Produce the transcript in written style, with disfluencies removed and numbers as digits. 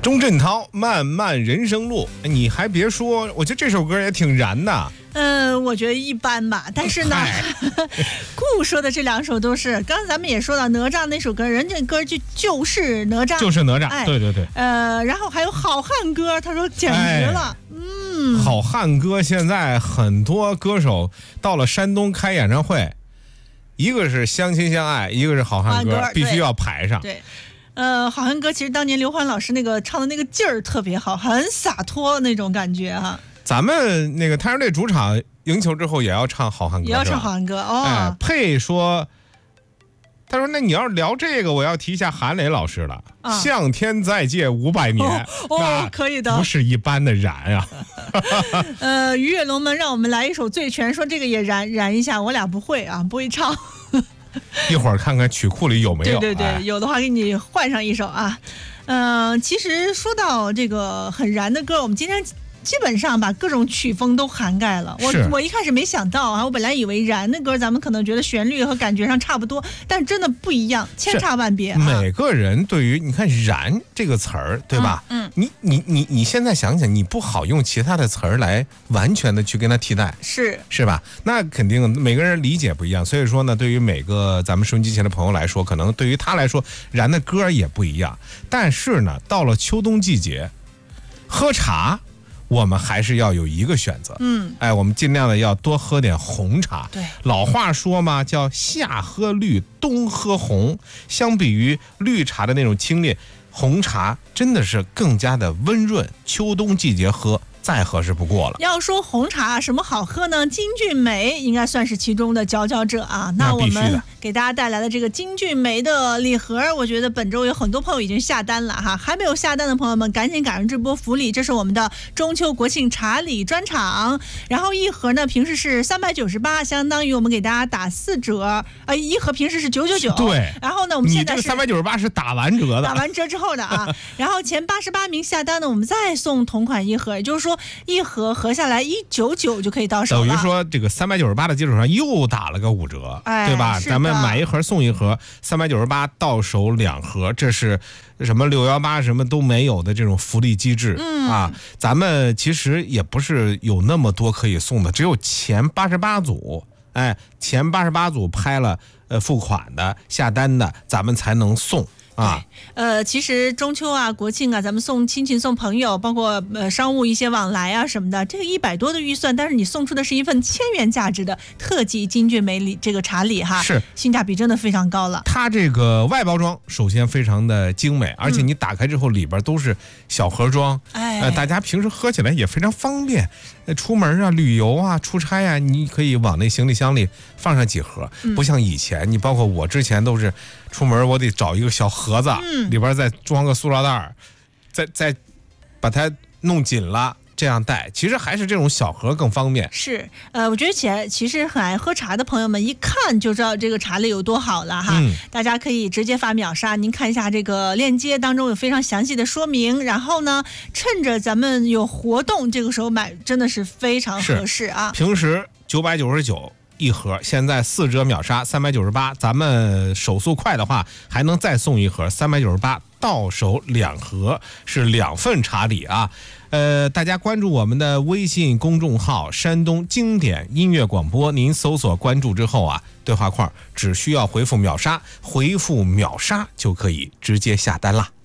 钟镇涛《漫漫人生路》，你还别说，我觉得这首歌也挺燃的。 我觉得一般吧，但是呢，顾说的这两首都是，刚才咱们也说到哪吒那首歌，人家歌就是哪吒， 就是哪吒，对对对。 然后还有好汉歌，他说简直了， 好汉歌现在很多歌手到了山东开演唱会，一个是相亲相爱，一个是好汉歌，必须要排上。 对。好汉歌其实当年刘欢老师那个唱的那个劲儿特别好，很洒脱那种感觉哈。 咱们那个太阳队主场赢球之后也要唱好汉歌， 也要唱好汉歌哦。 佩说，他说那你要聊这个，我要提一下韩磊老师了。向天再借500年， 可以的， 不是一般的燃啊。 鱼跃龙门，让我们来一首《醉拳》，说这个也燃一下，我俩不会啊，不会唱。 一会儿看看曲库里有没有。 对，有的话给你换上一首啊。其实说到这个很燃的歌，我们今天基本上把各种曲风都涵盖了。我一开始没想到啊，我本来以为燃的歌咱们可能觉得旋律和感觉上差不多，但真的不一样，千差万别。 每个人对于你看燃这个词儿，对吧？你现在想想，你不好用其他的词儿来完全的去跟它替代，是吧？那肯定每个人理解不一样，所以说呢，对于每个咱们收音机前的朋友来说，可能对于他来说，燃的歌也不一样。但是呢，到了秋冬季节，喝茶。我们还是要有一个选择，我们尽量的要多喝点红茶。 对， 老话说嘛，叫夏喝绿，冬喝红。相比于绿茶的那种清冽，红茶真的是更加的温润，秋冬季节喝再合适不过了。 要说红茶什么好喝呢？金骏眉应该算是其中的佼佼者啊。那我们给大家带来的这个金骏眉的礼盒，我觉得本周有很多朋友已经下单了哈，还没有下单的朋友们赶紧赶上这波福利。这是我们的中秋国庆茶礼专场，然后一盒呢平时是398，相当于我们给大家打4折，一盒平时是999。 对， 然后呢我们现在是你这个398是打完折的， 打完折之后的啊。然后前88名下单呢，我们再送同款一盒，也就是说一盒合下来199就可以到手了。 等于说这个398的基础上又打了个5折，对吧？咱们买一盒送一盒，398到手2盒，这是什么618什么都没有的这种福利机制啊！咱们其实也不是有那么多可以送的，只有前88组，前88组拍了付款的下单的，咱们才能送。 其实中秋啊、国庆啊，咱们送亲戚、送朋友，包括商务一些往来啊什么的，这个100多的预算，但是你送出的是一份1000元价值的特级金骏眉礼这个茶礼哈， 是性价比真的非常高了。 它这个外包装首先非常的精美，而且你打开之后里边都是小盒装，大家平时喝起来也非常方便。出门啊、旅游啊、出差啊，你可以往那行李箱里放上几盒，不像以前，你包括我之前都是出门我得找一个小盒子，里边再装个塑料袋，再把它弄紧了。这样带，其实还是这种小盒更方便。 是，我觉得其实很爱喝茶的朋友们一看就知道这个茶礼有多好了哈。大家可以直接发秒杀，您看一下这个链接当中有非常详细的说明。然后呢，趁着咱们有活动，这个时候买真的是非常合适啊。 平时999一盒，现在4折秒杀398，咱们手速快的话还能再送一盒398，到手2盒，是2份茶礼啊。大家关注我们的微信公众号山东经典音乐广播，您搜索关注之后啊，对话框只需要回复秒杀，回复秒杀就可以直接下单啦。